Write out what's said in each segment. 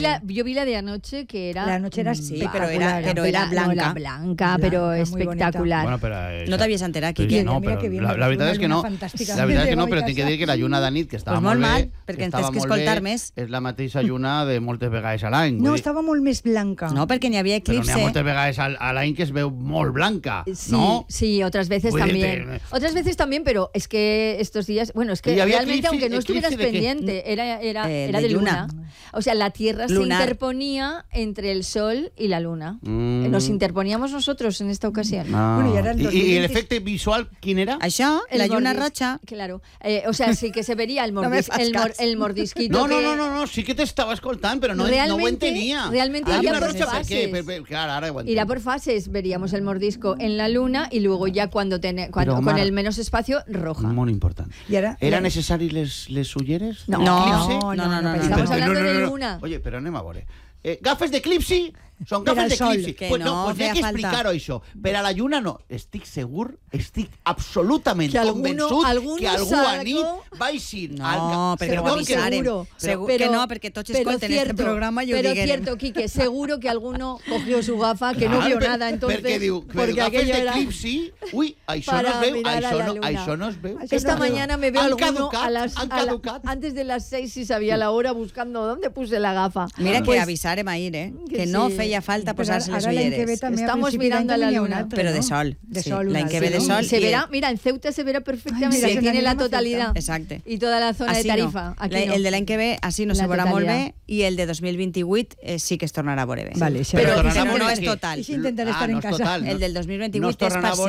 vi la de anoche, que era... La noche era Sí, pero era blanca. No, la blanca, pero muy espectacular. Bueno, pero No t'havies enterat, Pues Quique. no, Mira però que bien, la veritat és que no. fantàstica. La veritat és que no, però tinc que dir que la lluna de nit, que estava Pues molt molt bé, mal, perquè ens tens que escoltar més. és la mateixa lluna de moltes vegades a l'any. No, Vull dir, estava molt més blanca. No, perquè n'hi havia però n'hi eclipse. ha moltes vegades a l'any que es veu molt blanca, Sí, no? sí, otras veces Voy a también. decir, Otras veces también, pero es que estos días, bueno, es que ¿Y había realmente eclipse- aunque no estuvieras eclipse de qué? pendiente, era De de luna. luna. O sea, la Tierra Lunar. se interponía entre el Sol y la Luna. Mm. Nos interponíamos nosotros en esta ocasión. Ah. Bueno, i ara el I 2020 l'efecte visual, quin era? Això, El la lluna mordis- roja... Claro. O sea, sí que se vería el, No me fas cas. el mordisquito. No, que sí que t'estava escoltant, però no ho Realmente- entenia. realmente Ah, iría una por roja, fases. per què? Clar, ara ho entenc. Irá por fases. Veríamos el mordisco en la Luna y luego ya cuando con Mar- el menos espacio, roja. Molt important. I ara- Era necessari les ulleres? No. L'eclipse? No. Estamos Però- hablando de no. luna. Oye, però anem a veure. Gafes d'eclipsi? Són Per al gafes sol. d'eclipsi. Que Pues no, pues feia hi ha que falta. explicar-ho, això. Per a la lluna no. Estic segur, estic absolutament Que convençut alguno que algú salgo- a nit va eixir... No, perquè ho Perdó, avisarem. seguro. Segur Pero- que no, perquè tots pero escolten este cierto, programa i ho Pero digueren. cierto, Quique, seguro que alguno cogió su gafa, que no vio nada, entonces... Perquè diu, porque gafes aquello era... d'eclipsi... Ui, això no para es veu, mirar a la luna. això no es veu. Esta mañana me veo Han alguno caducat, han caducat. antes de las 6 si sabía la hora buscando dónde puse la gafa. Mira que Pues, avisarem ahir, que que no sí. feia falta Però posar-se les ara l'any que ve ulleres. també, a Estamos principi d'any mirando a la també n'hi ha un luna. altre, Però de no? sol. De sí. sol, un L'any que altre, ve de no? sol. Se i- verá, mira, en Ceuta se verá perfectamente, mira, que se tiene la n'anima a Ceuta. totalidad. Exacte. Y toda la zona Així de no. Tarifa. Aquí no. El de l'any que ve, així no La se veurà molt totalitat. bé, i el de 2028 sí que es tornarà a veure bé. Vale, sí. Però, tornarà a però veure no és que- total. I si intentaré estar no en és casa. total, El del no 2028 es tornarà és a veure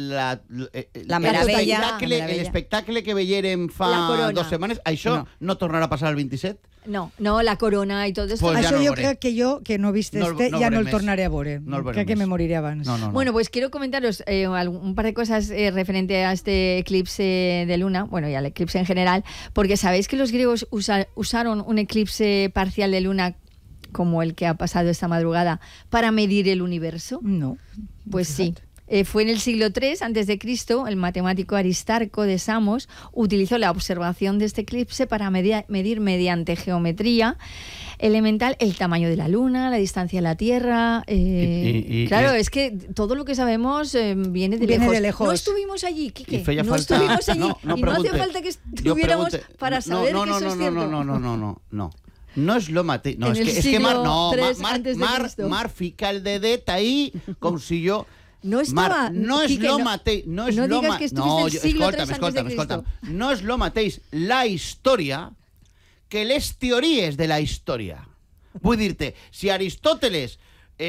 parcial. la meravella. el espectacle que veiérem La fa corona. 2 setmanes, això no tornarà a passar el 27? No, la corona y todo esto. Pues ya Això no jo el veuré. crec que jo, que no he vist No el- este, no el ja no veuré el més. tornaré a veure. No el veuré Crec que més. me moriré abans. No. Bueno, pues quiero comentaros un par de cosas referente a este eclipse de luna, bueno, y al eclipse en general, porque sabéis que los griegos usaron un eclipse parcial de luna como el que ha pasado esta madrugada para medir el universo. No. Pues sí. Fue en el siglo III a.C., el matemático Aristarco de Samos utilizó la observación de este eclipse para medir mediante geometría elemental el tamaño de la luna, la distancia de la Tierra. Claro, es que todo lo que sabemos viene de lejos. No estuvimos allí, Quique. I feia No falta... estuvimos allí. No y no hace pregunte. falta que Jo estuviéramos pregunte. para saber que eso es cierto. No. No és lo mateix. No, En és el que siglo Mar, no, III antes de Cristo. Mar fica el dedet ahí com si jo... No estava... Mar, no és Quique, lo mateix. No és no lo digas que estuviste en el siglo III antes de Cristo. No és lo mateix la història que les teories de la història. Vull dir-te, si Aristòteles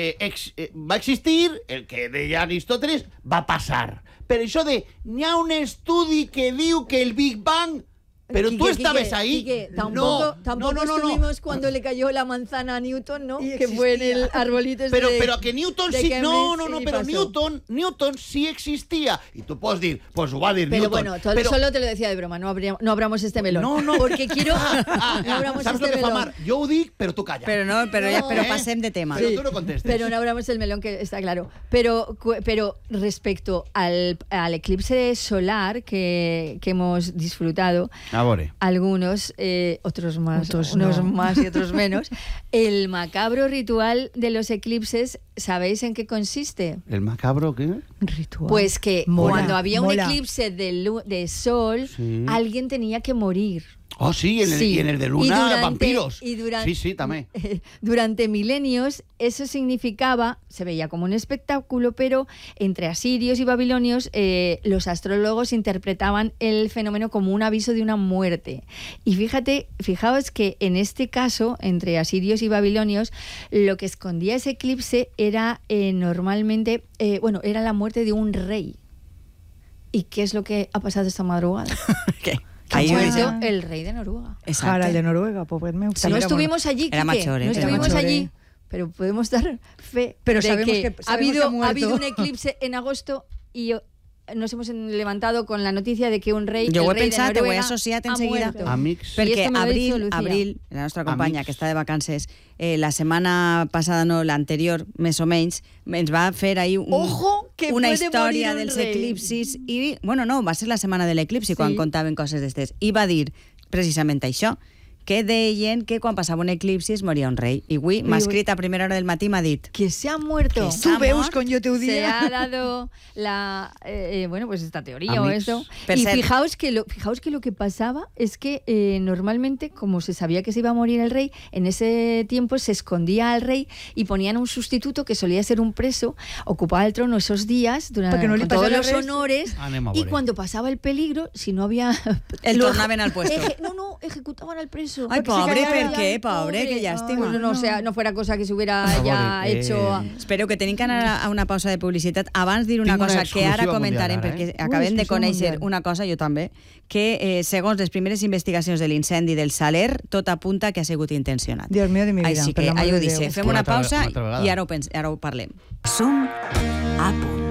va existir, el que deia Aristòteles va passar. Per això de, n'hi ha un estudi que diu que el Big Bang... Pero tú estabas ahí. Quique, tampoco estuvimos cuando le cayó la manzana a Newton, ¿no? Que fue en el arbolito este pero a que Newton sí... No, pero Newton sí existía. Y tú puedes decir, pues lo va a decir pero Newton. Bueno, solo te lo decía de broma, no abramos este melón. No. Porque quiero... no abramos ¿Sabes este lo que fa melón. Mar? Yo ho dic, pero tú calla. Pero pasem de tema. Pero tú no contestes. Pero no abramos el melón, que está claro. Pero respecto al eclipse solar que hemos disfrutado... Ahora. Algunos, otros más, unos no. más y otros menos. El macabro ritual de los eclipses, ¿sabéis en qué consiste? ¿El macabro qué? Ritual. Pues que Mola, cuando había un mola. eclipse de sol, Sí. alguien tenía que morir. Oh, sí, y en el de luna, vampiros. Sí, también. Durante milenios eso significaba, se veía como un espectáculo, pero entre asirios y babilonios los astrólogos interpretaban el fenómeno como un aviso de una muerte. Y fijaos que en este caso, entre asirios y babilonios, lo que escondía ese eclipse era normalmente, era la muerte de un rey. ¿Y qué es lo que ha pasado esta madrugada? ¿Qué? Ha muerto el rei de Noruega. Harald de Noruega, pobret meu. No estuvimos allí, Era Quique, Machore, no era estuvimos Machore. allí, pero podemos dar fe Pero de sabemos que, que ha ha habido muerto. un eclipse en agosto y nos hemos levantado con la noticia de que un rei, Jo ho he el rei pensat, de ho he Noruega, associat ha enseguida. muerto. Amics. I Perquè esto me lo ha dicho Lucía. Abril, la nostra companya, Amics. que està de vacances, la setmana passada, no, l'anterior, més o menys, ens va fer ahir Ojo, que una puede història morir un dels rei. eclipsis i, bueno, no, va ser la setmana de l'eclipsi quan contaven coses d'estes. I va dir precisament això, que deien que quan passava un eclipsi es moria un rei. I avui m'ha escrit a primera hora del matí i m'ha dit... Que se ha muerto. Que Tú veus con yo te Se udía. ha dado pues esta teoría o Amics. eso. Per Y cert. fijaos que lo que pasaba es que normalmente, como se sabía que se iba a morir el rey, en ese tiempo se escondía al rey y ponían un sustituto que solía ser un preso, ocupaba el trono esos días durante Para que no le con todos pasara los res. honores, Anem a y veure. cuando pasaba el peligro, si no había... El lo tornaven al puesto. ejecutaban al preso. Ai, Porque se pobre, callaba per ya, què? Pobre, que llàstima. No fuera cosa que se hubiera ya Pobre, hecho... Espereu que tenim que anar a una pausa de publicitat. Abans dir una Tinc una cosa que ara exclusiva comentarem, mundial, ara, perquè acabem de exclusiva conèixer mundial. una cosa, jo també, que segons les primeres investigacions de l'incendi del Saler, tot apunta que ha sigut intencionat. Dios mío de mi vida, Així per que l'amor ahí ho de Déu. deixem. Fem una pausa Una altra vegada. i ara ho parlem. Som a punt.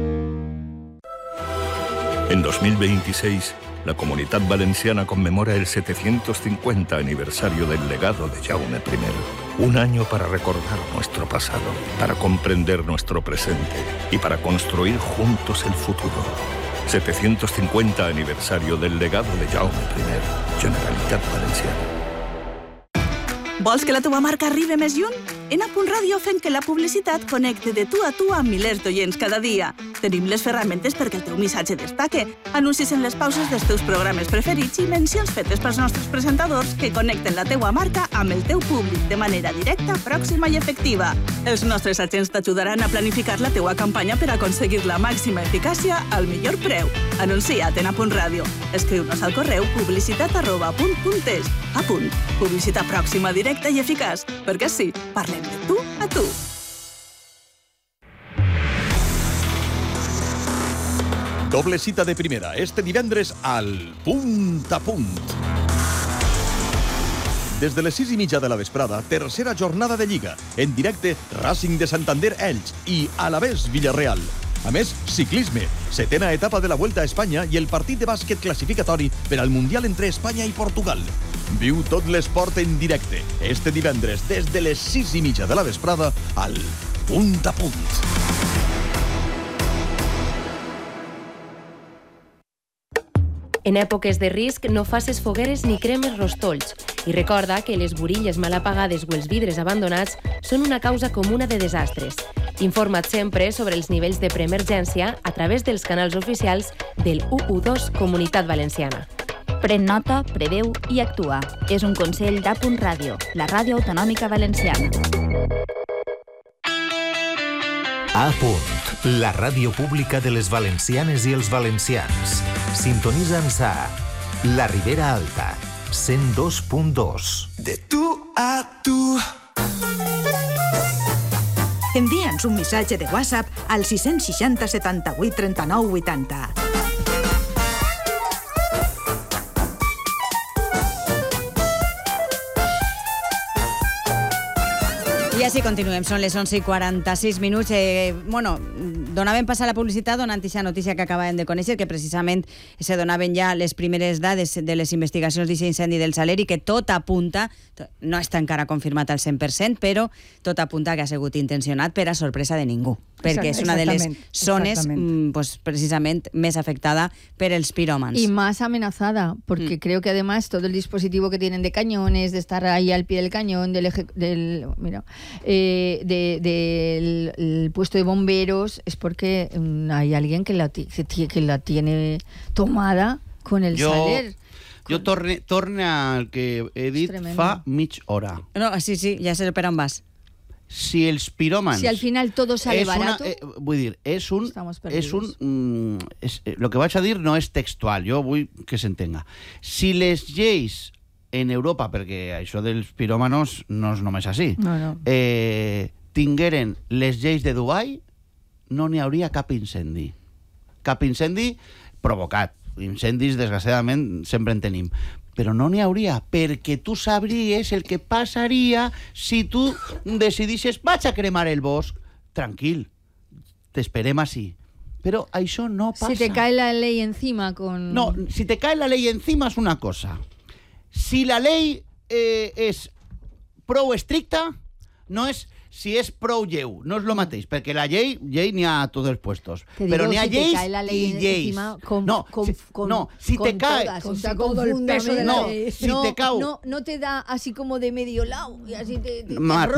En 2026, la Comunidad Valenciana conmemora el 750 aniversario del legado de Jaume I. Un año para recordar nuestro pasado, para comprender nuestro presente y para construir juntos el futuro. 750 aniversario del legado de Jaume I. Generalitat Valenciana. Vols que la teva marca arribi més lluny? En A.Radio fem que la publicitat connecte de tu a tu amb milers d'oients cada dia. Tenim les ferramentes perquè el teu missatge destaque, anuncis en les pauses dels teus programes preferits i mencions fetes pels nostres presentadors que connecten la teua marca amb el teu públic de manera directa, pròxima i efectiva. Els nostres agents t'ajudaran a planificar la teua campanya per aconseguir la màxima eficàcia al millor preu. Anuncia't en A.Radio. Escriu-nos al correu publicitat@punt.es. A punt. Publicitat pròxima, directa i eficaç. Perquè sí, parlem de tu a tu. Doble cita de primera, este divendres al Punt a Punt. Des de les 6:30 de la vesprada, tercera jornada de Lliga. En directe, Racing de Santander Elx i Alavés Villarreal. A més, ciclisme, setena etapa de la Vuelta a Espanya i el partit de bàsquet classificatori per al Mundial entre Espanya i Portugal. Viu tot l'esport en directe, este divendres, des de les 6:30 de la vesprada, al Punt a Punt. En èpoques de risc no facis fogueres ni cremes rostolls i recorda que les burilles mal apagades o els vidres abandonats són una causa comuna de desastres. Informa't sempre sobre els nivells de preemergència a través dels canals oficials del 112 Comunitat Valenciana. Pren nota, preveu i actua. És un consell d'A.Radio, la ràdio autonòmica valenciana. A punt, la ràdio pública de les valencianes i els valencians. Sintonitza'ns a La Ribera Alta, 102.2. De tu a tu. Envia'ns un missatge de WhatsApp al 660 78 39 80. I així continuem, són les 11:46 minuts. Donaven pas a la publicitat donant aquesta notícia que acabàvem de conèixer, que precisament se donaven ja les primeres dades de les investigacions d'aquest incendi del Saler i que tot apunta, no està encara confirmat al 100%, però tot apunta que ha sigut intencionat per a sorpresa de ningú, perquè és una de les zones precisament més afectada per els piròmans. Y más amenazada, porque creo que además todo el dispositivo que tienen de cañones, de estar ahí al pie del cañón, del puesto de bomberos, es porque hay alguien que la tiene tomada con el Saler. Jo torne al que he dit fa mitja hora. No, sí, ja sé per on vas. Si els piròmans... Si al final todo sale barato... vull dir, lo que vaig a dir no és textual, jo vull que s'entenga. Si les lleis en Europa, perquè això dels piròmanos no és només així, tingueren les lleis de Dubai, no n'hi hauria cap incendi. Cap incendi provocat. Incendis, desgraciadament, sempre en tenim. Però no n'hi hauria, perquè tu sabries el que passaria si tu decidissis vaig a cremar el bosc. Tranquil, t'esperem així. Però això no passa. Si te cae la ley encima con... No, si te cae la ley encima és una cosa. Si la ley és prou estricta, no és si és prou lleu, no és lo mateix, perquè la llei n'hi ha a tots els puestos, però n'hi ha lleis i lleis. Si te cae... No te da así como de medio lado y así te Mar,